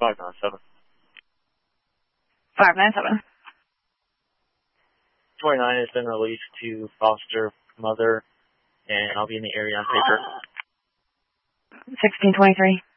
597. 597. 29 has been released to foster mother, and I'll be in the area on paper. 1623.